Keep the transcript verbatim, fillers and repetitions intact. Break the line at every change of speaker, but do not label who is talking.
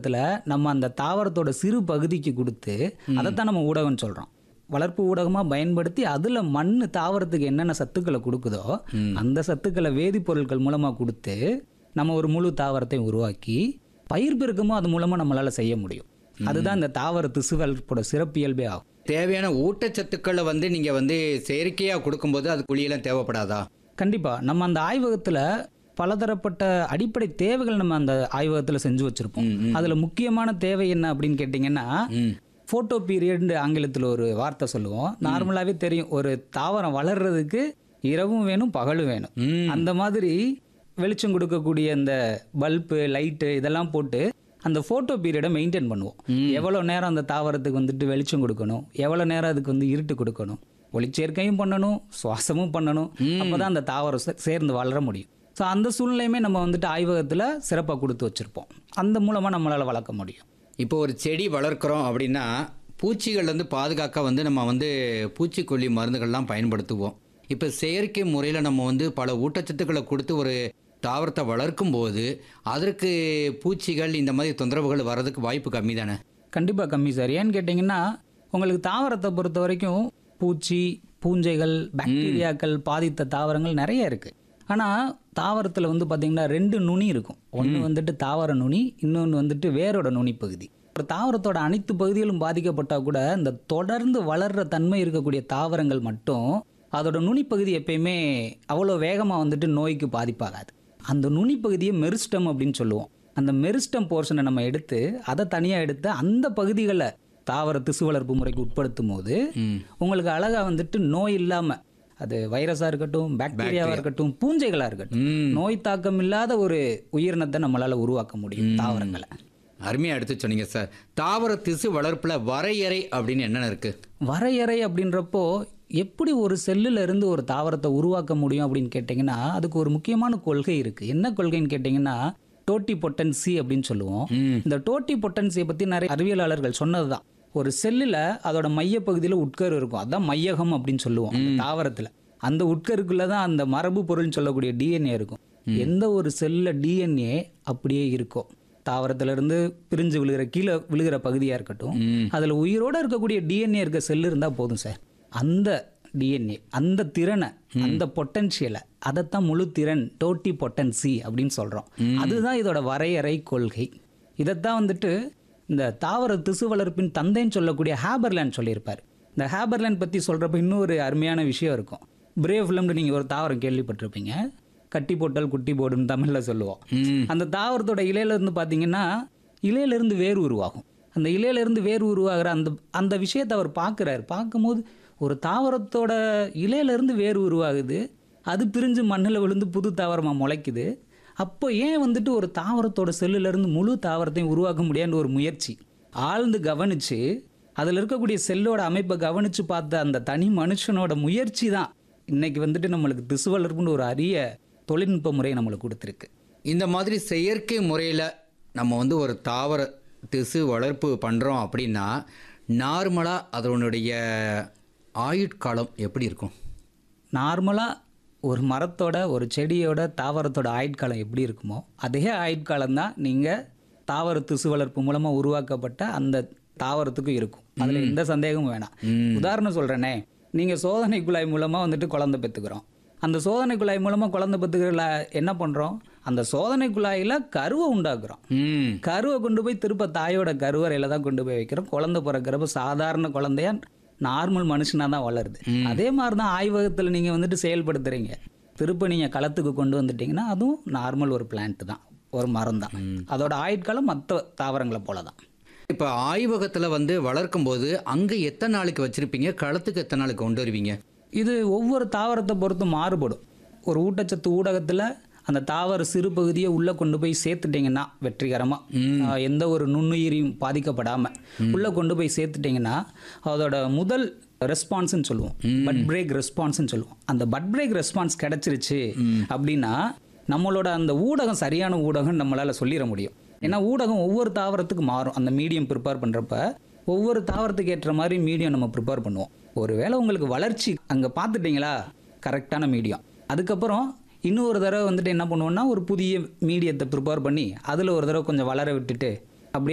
ஆய்வகத்தில் நம்ம அந்த தாவரத்தோட சிறு பகுதிக்கு கொடுத்து அதைத்தான் நம்ம ஊடகம்னு சொல்கிறோம். வளர்ப்பு ஊடகமாக பயன்படுத்தி அதில் மண் தாவரத்துக்கு என்னென்ன சத்துக்களை கொடுக்குதோ அந்த சத்துக்களை வேதிப்பொருட்கள் மூலமாக கொடுத்து நம்ம ஒரு முழு தாவரத்தை உருவாக்கி பயிர் பெருக்கமும் அது மூலமாக நம்மளால் செய்ய முடியும். அதுதான் இந்த தாவர திசு வளர்ப்போட சிறப்பியல்பே ஆகும்.
தேவையான ஊட்டச்சத்துக்களை வந்து நீங்கள் வந்து செயற்கையாக கொடுக்கும்போது அது குழியெல்லாம் தேவைப்படாதா?
கண்டிப்பாக. நம்ம அந்த ஆய்வகத்தில் பலதரப்பட்ட அடிப்படை தேவைகள் நம்ம அந்த ஆய்வகத்தில் செஞ்சு வச்சுருப்போம். அதில் முக்கியமான தேவை என்ன அப்படின்னு கேட்டிங்கன்னா, ஃபோட்டோ பீரியட்னு ஆங்கிலத்தில் ஒரு வார்த்தை சொல்லுவோம். நார்மலாகவே தெரியும், ஒரு தாவரம் வளர்றதுக்கு இரவும் வேணும் பகலும் வேணும். அந்த மாதிரி வெளிச்சம் கொடுக்கக்கூடிய இந்த பல்பு லைட்டு இதெல்லாம் போட்டு அந்த ஃபோட்டோ பீரியடை மெயின்டைன் பண்ணுவோம். எவ்வளோ நேரம் அந்த தாவரத்துக்கு வந்துட்டு வெளிச்சம் கொடுக்கணும், எவ்வளோ நேரம் அதுக்கு வந்து இருட்டு கொடுக்கணும், ஒளிச்சேர்க்கையும் பண்ணணும், சுவாசமும் பண்ணணும். அப்போ தான் அந்த தாவரம் சேர்ந்து வளர முடியும். ஸோ அந்த சூழ்நிலையுமே நம்ம வந்துட்டு ஆய்வகத்தில் சிறப்பாக கொடுத்து வச்சுருப்போம். அந்த மூலமாக நம்மளால் வளர்க்க முடியும்.
இப்போ ஒரு செடி வளர்க்குறோம் அப்படின்னா பூச்சிகள்லேருந்து பாதுகாக்க வந்து நம்ம வந்து பூச்சிக்கொல்லி மருந்துகள்லாம் பயன்படுத்துவோம். இப்போ செயற்கை முறையில் நம்ம வந்து பல ஊட்டச்சத்துக்களை கொடுத்து ஒரு தாவரத்தை வளர்க்கும் போது அதற்கு பூச்சிகள் இந்த மாதிரி தொந்தரவுகள் வர்றதுக்கு வாய்ப்பு கம்மி தானே?
கண்டிப்பாக கம்மி சார். ஏன்னு கேட்டிங்கன்னா, உங்களுக்கு தாவரத்தை பொறுத்த வரைக்கும் பூச்சி, பூஞ்சைகள், பாக்டீரியாக்கள் பாதித்த தாவரங்கள் நிறைய இருக்குது. ஆனால் தாவரத்தில் வந்து பார்த்திங்கன்னா ரெண்டு நுனி இருக்கும். ஒன்று வந்துட்டு தாவர நுனி, இன்னொன்று வந்துட்டு வேரோட நுனி பகுதி. ஒரு தாவரத்தோட அனைத்து பகுதிகளும் பாதிக்கப்பட்டால் கூட இந்த தொடர்ந்து வளர்கிற தன்மை இருக்கக்கூடிய தாவரங்கள் மட்டும் அதோட நுனி பகுதி எப்பயுமே அவ்வளோ வேகமாக வந்துட்டு நோய்க்கு பாதிப்பாகாது. அந்த நுனி பகுதியை மெரிஸ்டம் அப்படின்னு சொல்லுவோம். அந்த மெரிஸ்டம் போர்ஷனை நம்ம எடுத்து அதை தனியாக எடுத்து அந்த பகுதிகளை தாவர திசு வளர்ப்பு முறைக்கு உட்படுத்தும் போது உங்களுக்கு அழகாக வந்துட்டு நோய் இல்லாமல், அது வைரஸாக இருக்கட்டும், பாக்டீரியாவாக இருக்கட்டும், பூஞ்சைகளாக இருக்கட்டும், நோய் தாக்கம் இல்லாத ஒரு உயிரினத்தை நம்மளால் உருவாக்க முடியும் தாவரங்களை.
அருமையாக எடுத்து சொன்னீங்க சார். தாவர திசு வளர்ப்பில் வரையறை அப்படின்னு என்னென்ன இருக்குது?
வரையறை அப்படின்றப்போ எப்படி ஒரு செல்லில் இருந்து ஒரு தாவரத்தை உருவாக்க முடியும் அப்படின்னு கேட்டிங்கன்னா, அதுக்கு ஒரு முக்கியமான கொள்கை இருக்குது. என்ன கொள்கைன்னு கேட்டிங்கன்னா, டோட்டி பொட்டன்சி அப்படின்னு சொல்லுவோம். இந்த டோட்டி பொட்டன்சியை பற்றி நிறைய அறிவியலாளர்கள் சொன்னது தான். ஒரு செல்லில் அதோட மையப்பகுதியில் உட்கரு இருக்கும். அதுதான் மையகம் அப்படின்னு சொல்லுவோம் தாவரத்தில். அந்த உட்கருக்குள்ளே தான் அந்த மரபு பொருள்னு சொல்லக்கூடிய டிஎன்ஏ இருக்கும். எந்த ஒரு செல்லில் டிஎன்ஏ அப்படியே இருக்கும், தாவரத்திலிருந்து பிரிஞ்சு விழுகிற கீழே விழுகிற பகுதியாக இருக்கட்டும், அதில் உயிரோடு இருக்கக்கூடிய டிஎன்ஏ இருக்க செல்லு இருந்தால் போதும் சார். அந்த டிஎன்ஏ, அந்த திறனை, அந்த பொட்டன்ஷியலை, அதைத்தான் முழு திறன், டோட்டி பொட்டன்சி அப்படின்னு சொல்கிறோம். அதுதான் இதோட வரையறை கொள்கை. இதைத்தான் வந்துட்டு இந்த தாவர திசு வளர்ப்பின் தந்தைன்னு சொல்லக்கூடிய ஹேபர்லேண்ட் சொல்லியிருப்பார். இந்த ஹேபர்லேண்ட் பற்றி சொல்கிறப்ப இன்னொரு அருமையான விஷயம் இருக்கும். பிரேவ் ஃபிலிம்னு நீங்கள் ஒரு தாவரம் கேள்விப்பட்டிருப்பீங்க. கட்டி போட்டல் குட்டி போடுன்னு தமிழில் சொல்லுவோம். அந்த தாவரத்தோட இலையிலேருந்து பார்த்தீங்கன்னா இலையிலேருந்து வேர் உருவாகும். அந்த இலையிலேருந்து வேர் உருவாகிற அந்த அந்த விஷயத்தை அவர் பார்க்குறாரு. பார்க்கும்போது ஒரு தாவரத்தோட இலையிலேருந்து வேர் உருவாகுது, அது பிரிஞ்சு மண்ணில் விழுந்து புது தாவரமாக முளைக்குது. அப்போ ஏன் வந்துட்டு ஒரு தாவரத்தோட செல்லுலேருந்து முழு தாவரத்தையும் உருவாக்க முடியாதுன்னு ஒரு முயற்சி ஆழ்ந்து கவனித்து அதில் இருக்கக்கூடிய செல்லோட அமைப்பை கவனித்து பார்த்த அந்த தனி மனுஷனோட முயற்சி தான் இன்னைக்கு வந்துட்டு நம்மளுக்கு திசு வளர்ப்புன்னு ஒரு அரிய தொழில்நுட்ப முறையை நம்மளுக்கு கொடுத்துருக்கு.
இந்த மாதிரி செயற்கை முறையில் நம்ம வந்து ஒரு தாவர திசு வளர்ப்பு பண்ணுறோம் அப்படின்னா நார்மலாக அதனுடைய ஆயுட்காலம் எப்படி இருக்கும்?
நார்மலாக ஒரு மரத்தோட, ஒரு செடியோட, தாவரத்தோட ஆயுட்காலம் எப்படி இருக்குமோ அதே ஆயுட்காலம் தான் நீங்கள் தாவர திசு வளர்ப்பு மூலமாக உருவாக்கப்பட்ட அந்த தாவரத்துக்கும் இருக்கும். அதில் எந்த சந்தேகமும் வேணாம். உதாரணம் சொல்கிறேனே, நீங்கள் சோதனை குழாய் மூலமாக வந்துட்டு குழந்தை பெற்றுக்கிறோம். அந்த சோதனை குழாய் மூலமாக குழந்தை பெற்றுக்கிறல என்ன பண்ணுறோம், அந்த சோதனை குழாயில் கருவை உண்டாக்குறோம். கருவை கொண்டு போய் திருப்ப தாயோட கருவறையில் தான் கொண்டு போய் வைக்கிறோம். குழந்தை பிறக்கிறப்ப சாதாரண குழந்தையா நார்மல் மனுஷனாக தான் வளருது. அதே மாதிரி தான் ஆய்வகத்தில் நீங்கள் வந்துட்டு செயல்படுத்துகிறீங்க. திருப்ப நீங்கள் களத்துக்கு கொண்டு வந்துட்டீங்கன்னா அதுவும் நார்மல் ஒரு பிளான்ட் தான், ஒரு மரம் தான். அதோட ஆயுட்காலம் மற்ற தாவரங்களை போல தான்.
இப்போ ஆய்வகத்தில் வந்து வளர்க்கும் போது அங்கே எத்தனை நாளைக்கு வச்சுருப்பீங்க, களத்துக்கு எத்தனை நாளைக்கு கொண்டு வருவீங்க?
இது ஒவ்வொரு தாவரத்தை பொறுத்து மாறுபடும். ஒரு ஊட்டச்சத்து ஊடகத்தில் அந்த தாவர சிறு பகுதியை உள்ளே கொண்டு போய் சேர்த்துட்டிங்கன்னா வெற்றிகரமாக எந்த ஒரு நுண்ணுயிரியும் பாதிக்கப்படாமல் உள்ளே கொண்டு போய் சேர்த்துட்டிங்கன்னா அதோட முதல் ரெஸ்பான்ஸ்ன்னு சொல்லுவோம், பட் பிரேக் ரெஸ்பான்ஸ்ன்னு சொல்லுவோம். அந்த பட் பிரேக் ரெஸ்பான்ஸ் கிடச்சிருச்சு அப்படின்னா நம்மளோட அந்த ஊடகம் சரியான ஊடகம் நம்மளால் சொல்லிட முடியும். ஏன்னா ஊடகம் ஒவ்வொரு தாவரத்துக்கு மாறும். அந்த மீடியம் ப்ரிப்பேர் பண்ணுறப்ப ஒவ்வொரு தாவரத்துக்கு ஏற்ற மாதிரி மீடியம் நம்ம ப்ரிப்பேர் பண்ணுவோம். ஒருவேளை உங்களுக்கு வளர்ச்சி அங்கே பார்த்துட்டிங்களா கரெக்டான மீடியம், அதுக்கப்புறம் இன்னொரு தடவை வந்துட்டு என்ன பண்ணுவோம்னா ஒரு புதிய மீடியத்தை ப்ரிப்பேர் பண்ணி அதில் ஒரு தடவை கொஞ்சம் வளர விட்டுட்டு